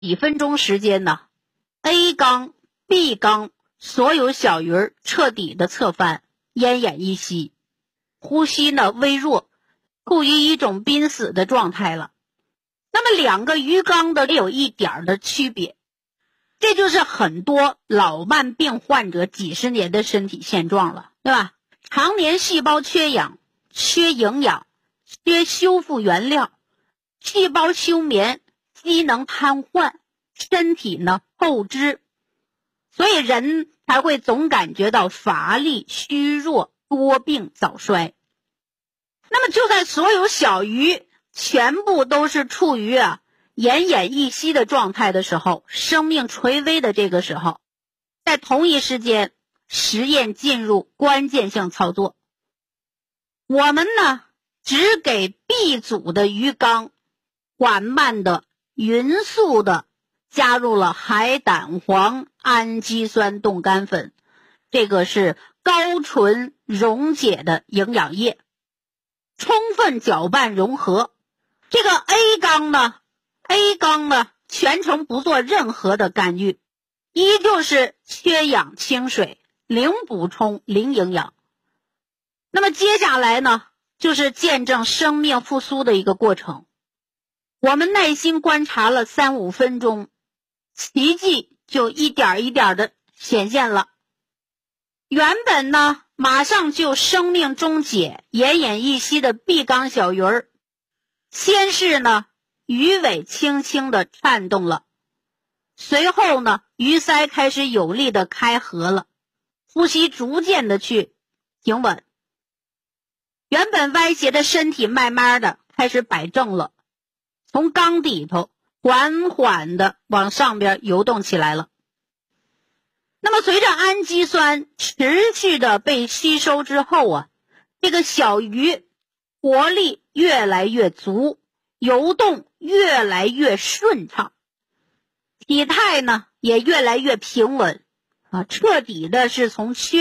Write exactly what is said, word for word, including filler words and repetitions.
几分钟时间呢 ，A 缸、B 缸所有小鱼儿彻底的侧翻，奄奄一息，呼吸呢微弱，处于一种濒死的状态了。那么两个鱼缸的有一点的区别，这就是很多老慢病患者几十年的身体现状了，对吧？常年细胞缺氧、缺营养、缺修复原料，细胞休眠，机能瘫痪，身体呢透支，所以人才会总感觉到乏力、虚弱、多病早衰。那么就在所有小鱼全部都是处于啊奄奄一息的状态的时候，生命垂危的这个时候，在同一时间，实验进入关键性操作。我们呢只给 B 组的鱼缸缓慢的、匀速的加入了海胆黄氨基酸冻干粉，这个是高纯溶解的营养液，充分搅拌融合。这个 A 缸呢 A 缸呢全程不做任何的干预，依旧是缺氧清水，零补充零营养。那么接下来呢就是见证生命复苏的一个过程。我们耐心观察了三五分钟，奇迹就一点一点的显现了。原本呢马上就生命终结、奄奄一息的 B 缸小鱼儿，先是呢鱼尾轻轻的颤动了，随后呢鱼鳃开始有力的开合了，呼吸逐渐的去平稳，原本歪斜的身体慢慢的开始摆正了，从缸底头缓缓的往上边游动起来了。那么随着氨基酸持续的被吸收之后啊，这个小鱼活力越来越足，游动越来越顺畅，体态呢也越来越平稳啊，彻底的是从缺